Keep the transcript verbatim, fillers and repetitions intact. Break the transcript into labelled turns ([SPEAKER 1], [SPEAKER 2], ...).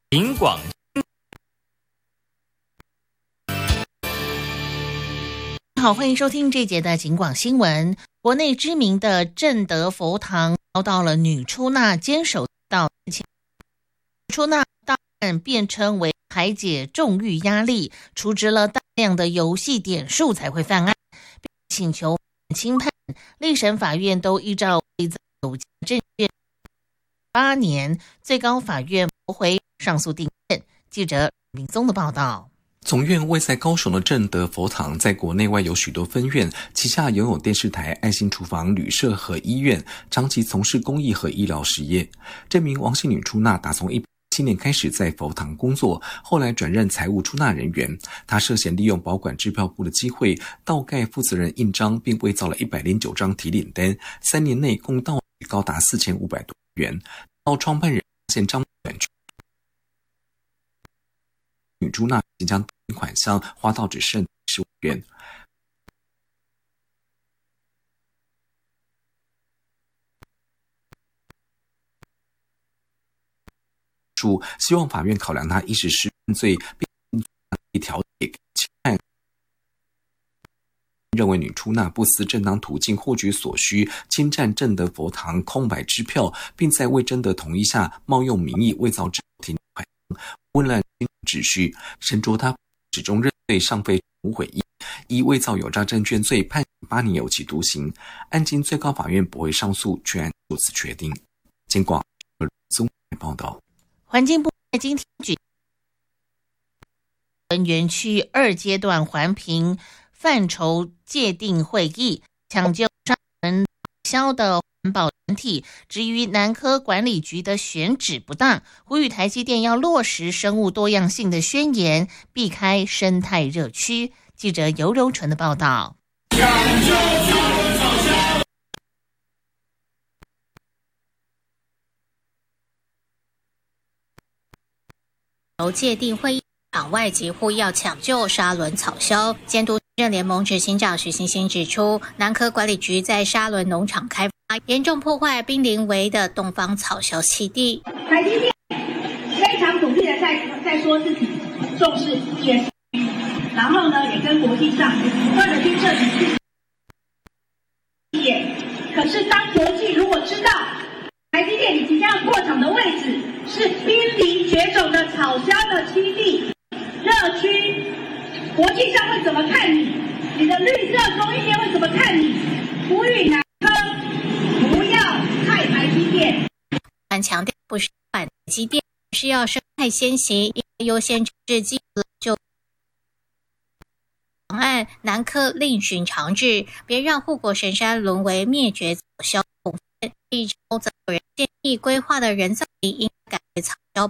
[SPEAKER 1] 警广
[SPEAKER 2] 好，欢迎收听这节的警广新闻。国内知名的正德佛堂遭到了女出纳监守到出纳档案辩称为排解重狱压力，储值了大量的游戏点数才会犯案，并请求轻判。历审法院都依照有价证券八年，最高法院驳回上诉定谳。记者林宗的报道。
[SPEAKER 3] 总院位在高雄的正德佛堂，在国内外有许多分院，旗下拥有电视台、爱心厨房、旅社和医院，长期从事公益和医疗事业。这名王姓女出纳打从一七年开始在佛堂工作，后来转任财务出纳人员。她涉嫌利用保管支票簿的机会，盗盖负责人印章，并伪造了一百零九张提领单，三年内共盗取高达四千五百多元。到创办人现张远女出纳即将款项花到只剩十五元。希望法院考量他一时失犯罪，并一条给轻判。认为女出纳不思正当途径获取所需，侵占正德佛堂空白支票，并在未征得同意下冒用名义伪造支票款项，混乱秩序。审酌他始终认罪，尚非无悔意，依伪造有价证券罪判八年有期徒刑。案经最高法院驳回上诉，全案就此确定。经广综报道。
[SPEAKER 2] 环境部在今天举行园区二阶段环评范畴界定会议，抢救沙轮销的环保团体质疑南科管理局的选址不当，呼吁台积电要落实生物多样性的宣言，避开生态热区。记者尤柔纯的报道。
[SPEAKER 4] 由界定会议场外疾呼要抢救沙轮草鸮。监督政联盟执行长许欣欣指出，南科管理局在沙轮农场开发，严重破坏濒临危的东方草鸮栖地。
[SPEAKER 5] 台积电非常努力的在在说自己重视学习，然后呢也跟国际上不断的去证明自己也。可是当国际如果知道台积电你即将要扩厂的位置是濒临绝种的草鸮的栖地热区，国际上会怎么看你？你的绿色供应链会怎么看你？呼吁南科不要害台积电。
[SPEAKER 4] 但强调不是反台积电，是要生态先行，应该优先治基就案南科另寻长治，别让护国神山沦为灭绝草鸮。一周则有人建议规划的人造林应改为草鸮